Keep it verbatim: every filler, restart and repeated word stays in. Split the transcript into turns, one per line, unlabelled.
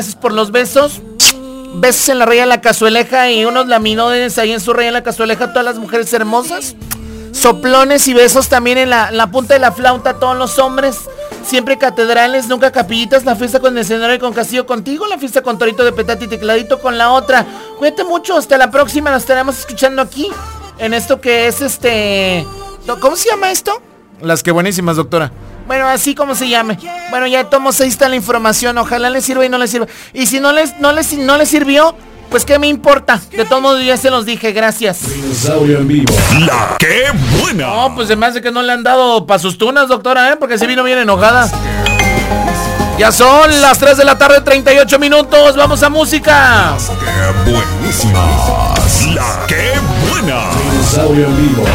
Gracias por los besos. Besos en la raya de la cazueleja y unos laminones ahí en su raya de la cazueleja a todas las mujeres hermosas. Soplones y besos también en la, la punta de la flauta a todos los hombres. Siempre catedrales, nunca capillitas. La fiesta con el escenario y con Castillo contigo. La fiesta con Torito de Petate y Tecladito con la otra. Cuídate mucho, hasta la próxima. Nos estaremos escuchando aquí en esto que es este... ¿Cómo se llama esto? Las que buenísimas, doctora. Bueno, así como se llame. Bueno, ya tomos, ahí está la información. Ojalá les sirva y no les sirva. Y si no les, no les, no les sirvió, pues qué me importa. De todos modos ya se los dije, gracias.
Dinosaurio en vivo. La que buena.
No, pues se me hace que no le han dado pa' sus tunas, doctora, ¿eh? Porque se vino bien enojada. Ya son las tres de la tarde, treinta y ocho minutos. Vamos a música.
Las que buenísimas. La que buena. Dinosaurio en vivo.